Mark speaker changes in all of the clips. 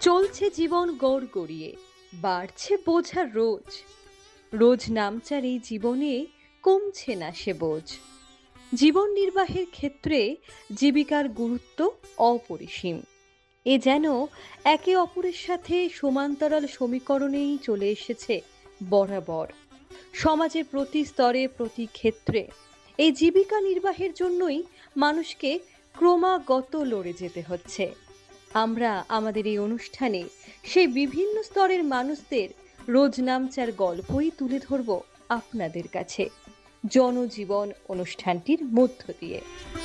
Speaker 1: চলছে জীবন গড় গড়িয়ে, বাড়ছে বোঝা রোজ। রোজ নামচার এই জীবনে কমছে না সে বোঝ। জীবন নির্বাহের ক্ষেত্রে জীবিকার গুরুত্ব অপরিসীম। এ যেন একে অপরের সাথে সমান্তরাল সমীকরণেই চলে এসেছে বরাবর। সমাজের প্রতি স্তরে, প্রতি ক্ষেত্রে এই জীবিকা নির্বাহের জন্যই মানুষকে ক্রমাগত লড়ে যেতে হচ্ছে। আমরা আমাদের এই অনুষ্ঠানে সেই বিভিন্ন স্তরের মানুষদের রোজ নামচার গল্পই তুলে ধরব আপনাদের কাছে, জনজীবন অনুষ্ঠানটির মধ্য দিয়ে।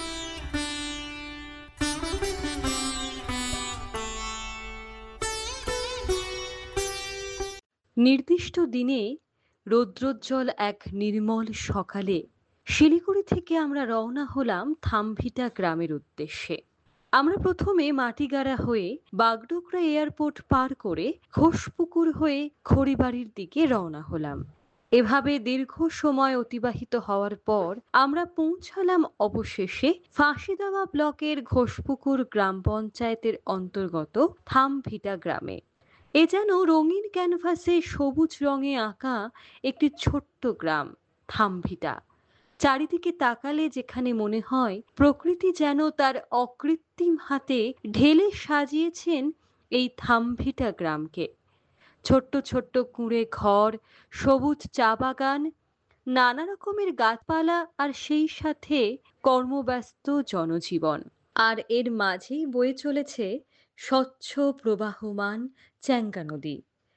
Speaker 1: নির্দিষ্ট দিনে রৌদ্রোজ্জ্বল এক নির্মল সকালে শিলিগুড়ি থেকে আমরা রওনা হলাম থামভিটা গ্রামের উদ্দেশ্যে। আমরা প্রথমে মাটিগাড়া হয়ে বাগডোগরা এয়ারপোর্ট পার করে ঘোষপুকুর হয়ে খড়িবাড়ির দিকে রওনা হলাম। এভাবে দীর্ঘ সময় অতিবাহিত হওয়ার পর আমরা পৌঁছালাম অবশেষে ফাঁসিদাওয়া ব্লকের ঘোষপুকুর গ্রাম পঞ্চায়েতের অন্তর্গত থামভিটা গ্রামে। এ যেন রঙিন ক্যানভাসে সবুজ রঙে আঁকা একটি ছোট্ট গ্রাম থামভিটা। চারিদিকে তাকালে যেখানে মনে হয় প্রকৃতি যেন তার অকৃত্রিম হাতে ঢেলে সাজিয়েছেন এই থামভিটা গ্রামকে। ছোট্ট ছোট্ট কুঁড়ে ঘর, সবুজ চা বাগান, নানা রকমের গাছপালা, আর সেই সাথে কর্মব্যস্ত জনজীবন। আর এর মাঝেই বয়ে চলেছে স্বচ্ছ প্রবাহমান চ্যাঙ্গা নদী,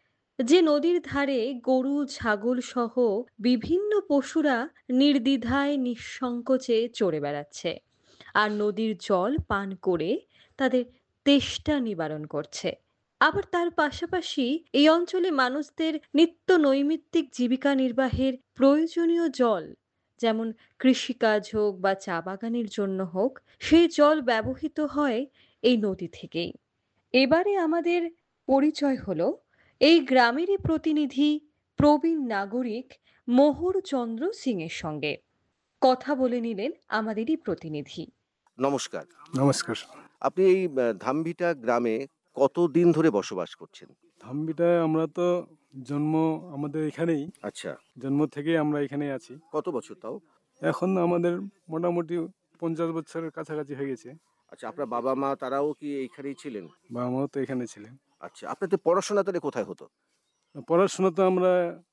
Speaker 1: যে নদীর ধারে গরু ছাগল সহ বিভিন্ন পশুরা নির্দ্বিধায় নিঃসংকোচে চড়ে বেড়াচ্ছে আর নদীর জল পান করে তাদের তেষ্টা নিবারণ করছে। আবার তার পাশাপাশি এই অঞ্চলে মানুষদের নিত্য নৈমিত্তিক জীবিকা নির্বাহের প্রয়োজনীয় জল, যেমন কৃষিকাজ হোক বা চা বাগানের জন্য হোক, সেই জল ব্যবহৃত হয় এই নদী থেকেই। এবারে আমাদের পরিচয় হলো এই গ্রামেরই প্রতিনিধি প্রবীণ নাগরিক মোহর চন্দ্র সিং এর সঙ্গে। কথা বলে নিলেন আমাদেরই প্রতিনিধি।
Speaker 2: নমস্কার।
Speaker 3: নমস্কার।
Speaker 2: আপনি এই ধামভিটা গ্রামে কতদিন ধরে বসবাস করছেন?
Speaker 3: ধামভিটায় আমরা তো জন্ম আমাদের এখানেই,
Speaker 2: আচ্ছা,
Speaker 3: জন্ম থেকেই আমরা এখানেই আছি।
Speaker 2: কত বছর তাও?
Speaker 3: এখন আমাদের মোটামুটি 50 বছরের কাছাকাছি হয়ে গেছে।
Speaker 2: আচ্ছা, আপনার বাবা মা তারাও কি এইখানেই ছিলেন?
Speaker 3: বাবা মাও তো এখানে ছিলেন।
Speaker 2: আচ্ছা, আপনাদের পড়াশোনা তাহলে কোথায় হতো?
Speaker 3: পড়াশোনা তো আমরা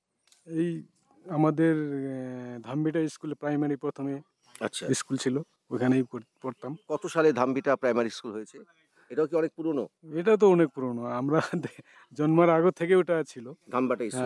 Speaker 3: এই আমাদের ধামভিটা স্কুলে প্রাইমারি প্রথমে
Speaker 2: আচ্ছা,
Speaker 3: স্কুল ছিল, ওখানেই পড়তাম।
Speaker 2: কত সালে ধামভিটা প্রাইমারি স্কুল হয়েছে? এটাও কি অনেক পুরনো?
Speaker 3: এটা তো অনেক পুরনো, আমরা জন্মের আগে থেকে ওটা ছিল।
Speaker 2: ধামবাটা স্কুল।